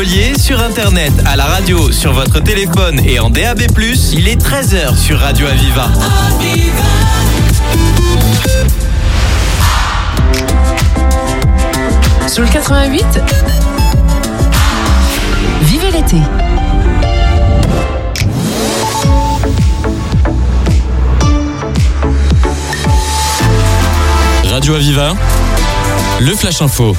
Montpellier, sur internet, à la radio, sur votre téléphone et en DAB+, il est 13h sur Radio Aviva. Sur le 88, vivez l'été. Radio Aviva, le Flash Info.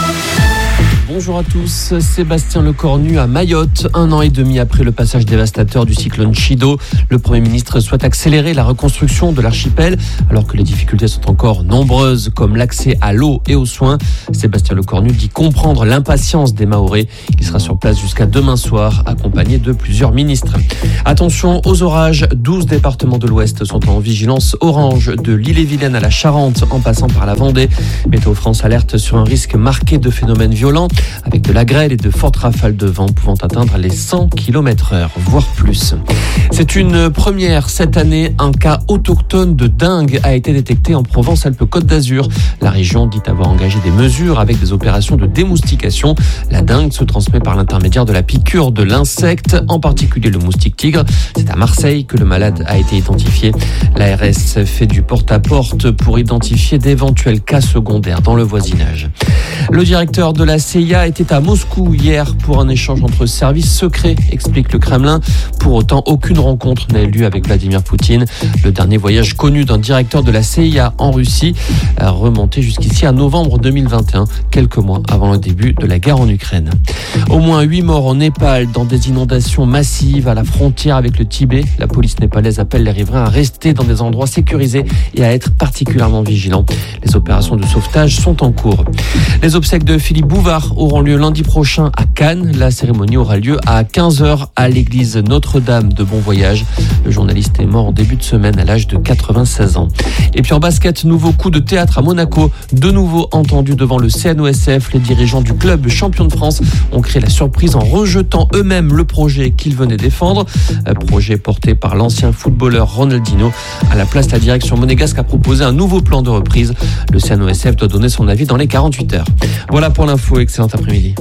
Bonjour à tous, Sébastien Lecornu à Mayotte. 1 an et demi après le passage dévastateur du cyclone Chido, le Premier ministre souhaite accélérer la reconstruction de l'archipel alors que les difficultés sont encore nombreuses comme l'accès à l'eau et aux soins. Sébastien Lecornu dit comprendre l'impatience des Mahorais. Il sera sur place jusqu'à demain soir accompagné de plusieurs ministres. Attention aux orages, 12 départements de l'Ouest sont en vigilance orange de l'Ille-et-Vilaine à la Charente en passant par la Vendée. Météo France alerte sur un risque marqué de phénomènes violents avec de la grêle et de fortes rafales de vent pouvant atteindre les 100 km/h, voire plus. C'est une première cette année. Un cas autochtone de dengue a été détecté en Provence-Alpes-Côte d'Azur. La région dit avoir engagé des mesures avec des opérations de démoustication. La dengue se transmet par l'intermédiaire de la piqûre de l'insecte, en particulier le moustique tigre. C'est à Marseille que le malade a été identifié. L'ARS fait du porte-à-porte pour identifier d'éventuels cas secondaires dans le voisinage. Le directeur de la CIA était à Moscou hier pour un échange entre services secrets, explique le Kremlin. Pour autant, aucune rencontre n'a eu lieu avec Vladimir Poutine. Le dernier voyage connu d'un directeur de la CIA en Russie a remonté jusqu'ici à novembre 2021, quelques mois avant le début de la guerre en Ukraine. Au moins 8 morts au Népal dans des inondations massives à la frontière avec le Tibet. La police népalaise appelle les riverains à rester dans des endroits sécurisés et à être particulièrement vigilants. Les opérations de sauvetage sont en cours. Les obsèques de Philippe Bouvard auront lieu lundi prochain à Cannes. La cérémonie aura lieu à 15h à l'église Notre-Dame de Bon-Voyage. Le journaliste est mort en début de semaine à l'âge de 96 ans. Et puis en basket, nouveau coup de théâtre à Monaco. De nouveau entendu devant le CNOSF, les dirigeants du club champion de France ont créé la surprise en rejetant eux-mêmes le projet qu'ils venaient défendre. Projet porté par l'ancien footballeur Ronaldinho. À la place, la direction monégasque a proposé un nouveau plan de reprise. Le CNOSF doit donner son avis dans les 48 heures. Voilà pour l'info, excellent après-midi.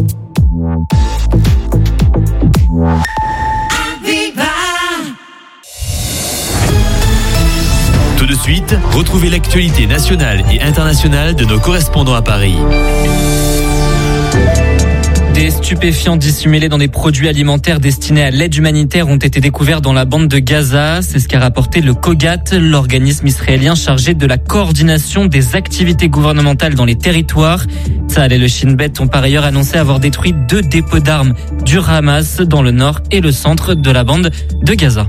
Tout de suite, retrouvez l'actualité nationale et internationale de nos correspondants à Paris. Des stupéfiants dissimulés dans des produits alimentaires destinés à l'aide humanitaire ont été découverts dans la bande de Gaza. C'est ce qu'a rapporté le COGAT, l'organisme israélien chargé de la coordination des activités gouvernementales dans les territoires. Tsahal et le Shin Bet ont par ailleurs annoncé avoir détruit 2 dépôts d'armes du Hamas dans le nord et le centre de la bande de Gaza.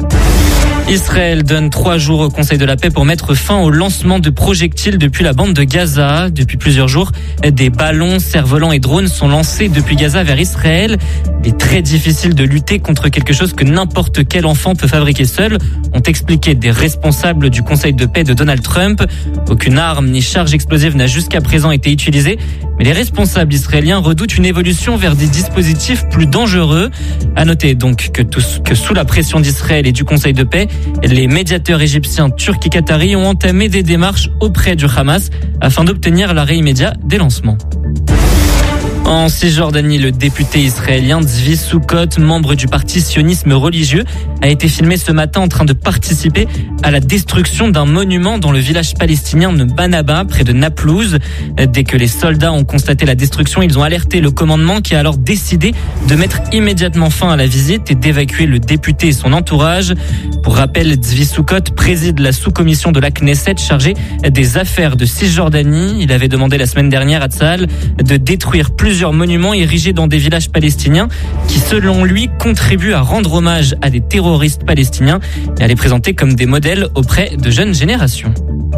Israël donne 3 jours au Conseil de la paix pour mettre fin au lancement de projectiles depuis la bande de Gaza. Depuis plusieurs jours, des ballons, cerfs-volants et drones sont lancés depuis Gaza vers Israël. Il est très difficile de lutter contre quelque chose que n'importe quel enfant peut fabriquer seul, ont expliqué des responsables du Conseil de paix de Donald Trump. Aucune arme ni charge explosive n'a jusqu'à présent été utilisée, mais les responsables israéliens redoutent une évolution vers des dispositifs plus dangereux. À noter donc que sous la pression d'Israël et du Conseil de paix, les médiateurs égyptiens, turcs et qataris ont entamé des démarches auprès du Hamas afin d'obtenir l'arrêt immédiat des lancements. En Cisjordanie, le député israélien Zvi Sukkot, membre du parti sionisme religieux, a été filmé ce matin en train de participer à la destruction d'un monument dans le village palestinien de Banaba, près de Naplouse. Dès que les soldats ont constaté la destruction, ils ont alerté le commandement qui a alors décidé de mettre immédiatement fin à la visite et d'évacuer le député et son entourage. Pour rappel, Zvi Sukkot préside la sous-commission de la Knesset chargée des affaires de Cisjordanie. Il avait demandé la semaine dernière à Tsahal de détruire plusieurs monuments érigés dans des villages palestiniens qui, selon lui, contribuent à rendre hommage à des terroristes palestiniens et à les présenter comme des modèles auprès de jeunes générations.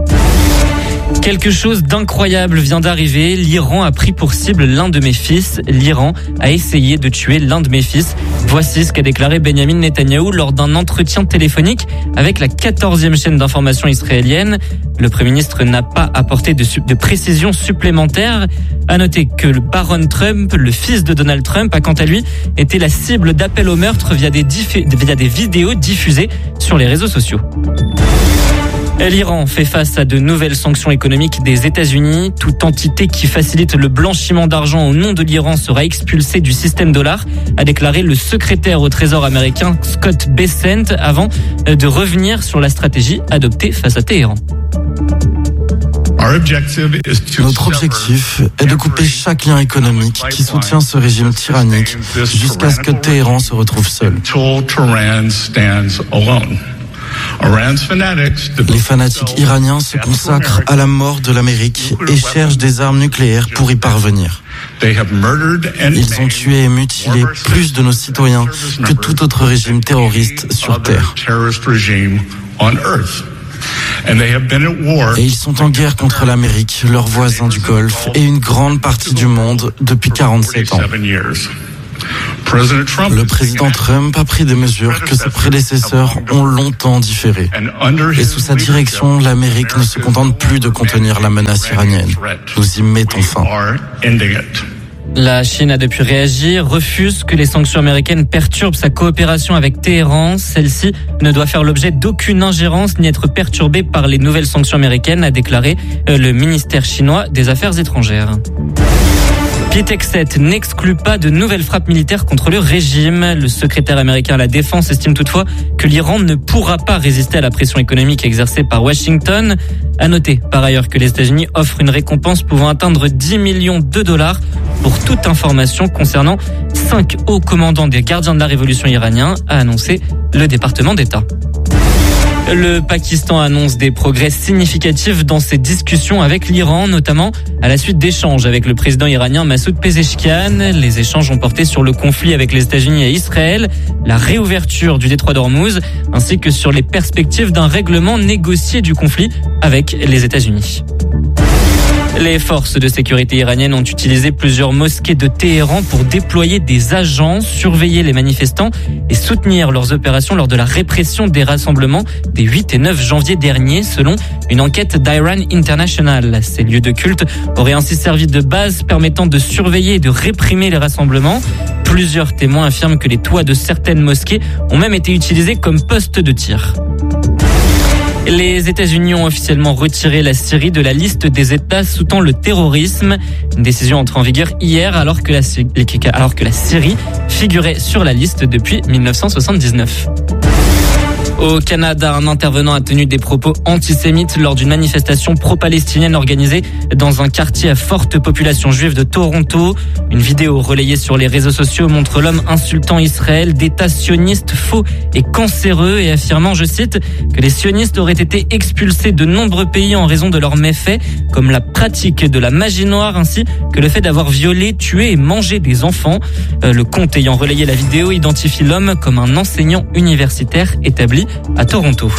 Quelque chose d'incroyable vient d'arriver. L'Iran a pris pour cible l'un de mes fils. L'Iran a essayé de tuer l'un de mes fils. Voici ce qu'a déclaré Benjamin Netanyahou lors d'un entretien téléphonique avec la 14e chaîne d'information israélienne. Le Premier ministre n'a pas apporté de précisions supplémentaires. À noter que le baron Trump, le fils de Donald Trump, a quant à lui été la cible d'appels au meurtre via des vidéos diffusées sur les réseaux sociaux. L'Iran fait face à de nouvelles sanctions économiques des États-Unis. Toute entité qui facilite le blanchiment d'argent au nom de l'Iran sera expulsée du système dollar, a déclaré le secrétaire au Trésor américain Scott Bessent avant de revenir sur la stratégie adoptée face à Téhéran. Notre objectif est de couper chaque lien économique qui soutient ce régime tyrannique jusqu'à ce que Téhéran se retrouve seul. Les fanatiques iraniens se consacrent à la mort de l'Amérique et cherchent des armes nucléaires pour y parvenir. Ils ont tué et mutilé plus de nos citoyens que tout autre régime terroriste sur Terre. Et ils sont en guerre contre l'Amérique, leurs voisins du Golfe et une grande partie du monde depuis 47 ans. Le président Trump a pris des mesures que ses prédécesseurs ont longtemps différées. Et sous sa direction, l'Amérique ne se contente plus de contenir la menace iranienne. Nous y mettons fin. La Chine a depuis réagi, refuse que les sanctions américaines perturbent sa coopération avec Téhéran. Celle-ci ne doit faire l'objet d'aucune ingérence ni être perturbée par les nouvelles sanctions américaines, a déclaré le ministère chinois des Affaires étrangères. Pete Hegseth n'exclut pas de nouvelles frappes militaires contre le régime. Le secrétaire américain à la Défense estime toutefois que l'Iran ne pourra pas résister à la pression économique exercée par Washington. À noter par ailleurs que les États-Unis offrent une récompense pouvant atteindre 10 millions de dollars pour toute information concernant 5 hauts commandants des gardiens de la révolution iranien, a annoncé le département d'État. Le Pakistan annonce des progrès significatifs dans ses discussions avec l'Iran, notamment à la suite d'échanges avec le président iranien Massoud Pezeshkian. Les échanges ont porté sur le conflit avec les États-Unis et Israël, la réouverture du détroit d'Ormuz, ainsi que sur les perspectives d'un règlement négocié du conflit avec les États-Unis. Les forces de sécurité iraniennes ont utilisé plusieurs mosquées de Téhéran pour déployer des agents, surveiller les manifestants et soutenir leurs opérations lors de la répression des rassemblements des 8 et 9 janvier dernier, selon une enquête d'Iran International. Ces lieux de culte auraient ainsi servi de base permettant de surveiller et de réprimer les rassemblements. Plusieurs témoins affirment que les toits de certaines mosquées ont même été utilisés comme postes de tir. Les États-Unis ont officiellement retiré la Syrie de la liste des États soutenant le terrorisme. Une décision entre en vigueur hier alors que la Syrie figurait sur la liste depuis 1979. Au Canada, un intervenant a tenu des propos antisémites lors d'une manifestation pro-palestinienne organisée dans un quartier à forte population juive de Toronto. Une vidéo relayée sur les réseaux sociaux montre l'homme insultant Israël d'État sioniste faux et cancéreux et affirmant, je cite, que les sionistes auraient été expulsés de nombreux pays en raison de leurs méfaits, comme la pratique de la magie noire ainsi que le fait d'avoir violé, tué et mangé des enfants. Le compte ayant relayé la vidéo identifie l'homme comme un enseignant universitaire établi à Toronto.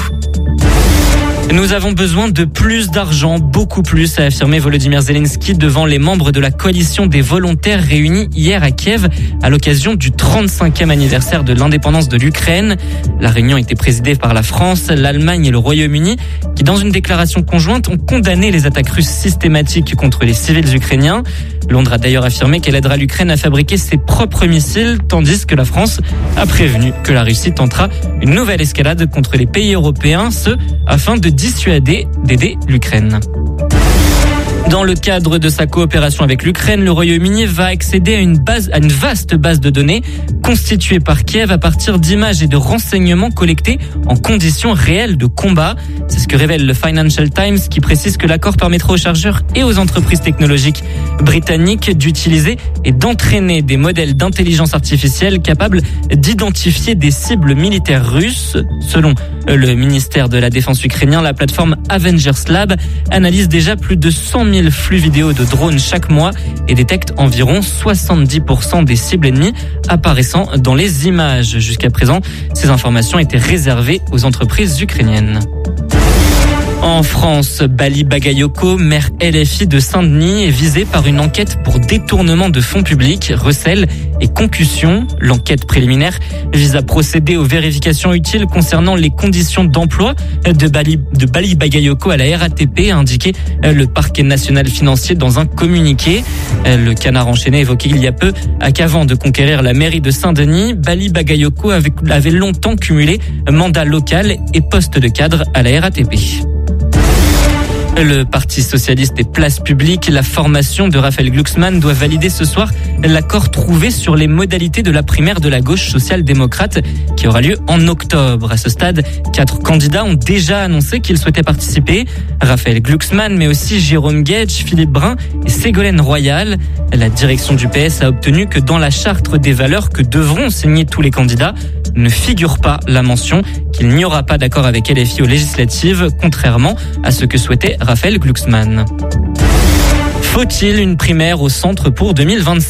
Nous avons besoin de plus d'argent, beaucoup plus, a affirmé Volodymyr Zelensky devant les membres de la coalition des volontaires réunis hier à Kiev à l'occasion du 35e anniversaire de l'indépendance de l'Ukraine. La réunion était présidée par la France, l'Allemagne et le Royaume-Uni qui, dans une déclaration conjointe, ont condamné les attaques russes systématiques contre les civils ukrainiens. Londres a d'ailleurs affirmé qu'elle aidera l'Ukraine à fabriquer ses propres missiles, tandis que la France a prévenu que la Russie tentera une nouvelle escalade contre les pays européens, afin de dissuader d'aider l'Ukraine. Dans le cadre de sa coopération avec l'Ukraine, le Royaume-Uni va accéder à une vaste base de données constituée par Kiev à partir d'images et de renseignements collectés en conditions réelles de combat. C'est ce que révèle le Financial Times qui précise que l'accord permettra aux chargeurs et aux entreprises technologiques britanniques d'utiliser et d'entraîner des modèles d'intelligence artificielle capables d'identifier des cibles militaires russes. Selon le ministère de la Défense ukrainien, la plateforme Avengers Lab analyse déjà plus de 100 000 flux vidéo de drones chaque mois et détecte environ 70% des cibles ennemies apparaissant dans les images. Jusqu'à présent, ces informations étaient réservées aux entreprises ukrainiennes. En France, Bali Bagayoko, maire LFI de Saint-Denis, est visée par une enquête pour détournement de fonds publics, recel et concussion. L'enquête préliminaire vise à procéder aux vérifications utiles concernant les conditions d'emploi de Bali Bagayoko à la RATP, a indiqué le parquet national financier dans un communiqué. Le Canard enchaîné évoquait il y a peu qu'avant de conquérir la mairie de Saint-Denis, Bali Bagayoko avait longtemps cumulé mandat local et poste de cadre à la RATP. Le Parti socialiste et Place publique, la formation de Raphaël Glucksmann doit valider ce soir l'accord trouvé sur les modalités de la primaire de la gauche social-démocrate qui aura lieu en octobre. À ce stade, 4 candidats ont déjà annoncé qu'ils souhaitaient participer. Raphaël Glucksmann, mais aussi Jérôme Guedj, Philippe Brun et Ségolène Royal. La direction du PS a obtenu que dans la charte des valeurs que devront signer tous les candidats, ne figure pas la mention qu'il n'y aura pas d'accord avec LFI aux législatives, contrairement à ce que souhaitait Raphaël Glucksmann. Faut-il une primaire au centre pour 2027 ?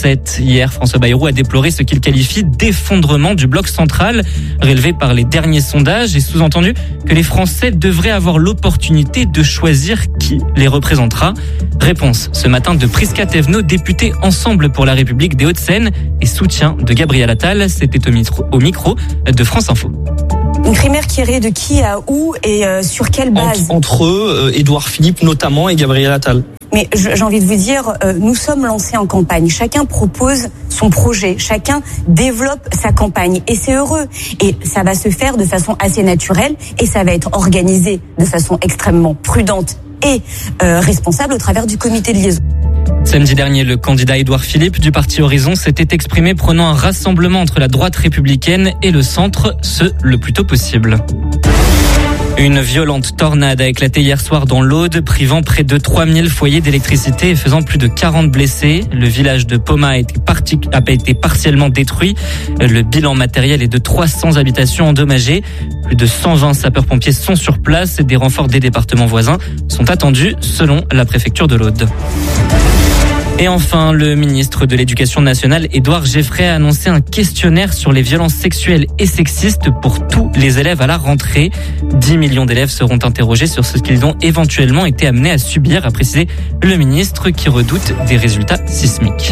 Hier, François Bayrou a déploré ce qu'il qualifie d'effondrement du bloc central, relevé par les derniers sondages et sous-entendu que les Français devraient avoir l'opportunité de choisir qui les représentera. Réponse ce matin de Prisca Thévenot, députée Ensemble pour la République des Hauts-de-Seine et soutien de Gabriel Attal. C'était au micro de France Info. Une primaire qui irait de qui à où et sur quelle base ? Entre eux, Édouard Philippe notamment et Gabriel Attal. Mais j'ai envie de vous dire, nous sommes lancés en campagne. Chacun propose son projet, chacun développe sa campagne. Et c'est heureux. Et ça va se faire de façon assez naturelle et ça va être organisé de façon extrêmement prudente et responsable au travers du comité de liaison. Samedi dernier, le candidat Édouard Philippe du parti Horizon s'était exprimé prônant un rassemblement entre la droite républicaine et le centre, le plus tôt possible. Une violente tornade a éclaté hier soir dans l'Aude, privant près de 3000 foyers d'électricité et faisant plus de 40 blessés. Le village de Poma a été partiellement détruit. Le bilan matériel est de 300 habitations endommagées. Plus de 120 sapeurs-pompiers sont sur place et des renforts des départements voisins sont attendus selon la préfecture de l'Aude. Et enfin, le ministre de l'Éducation nationale, Édouard Geffray, a annoncé un questionnaire sur les violences sexuelles et sexistes pour tous les élèves à la rentrée. 10 millions d'élèves seront interrogés sur ce qu'ils ont éventuellement été amenés à subir, a précisé le ministre qui redoute des résultats sismiques.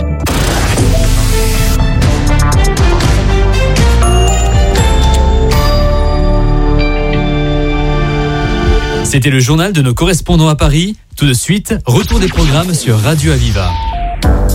C'était le journal de nos correspondants à Paris. Tout de suite, retour des programmes sur Radio Aviva.